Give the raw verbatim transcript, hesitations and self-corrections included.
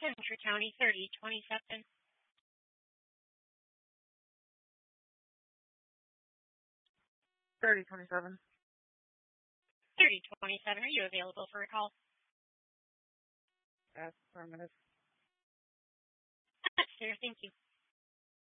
Central County thirty twenty-seven. thirty twenty-seven. thirty twenty-seven, are you available for a call? Affirmative. Sir, thank you.